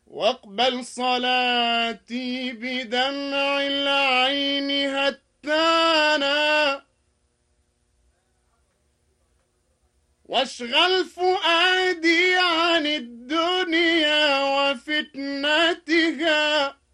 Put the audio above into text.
واقبل صلاتي بدمع العين هتانا، واشغل فؤادي عن الدنيا وفتنتها،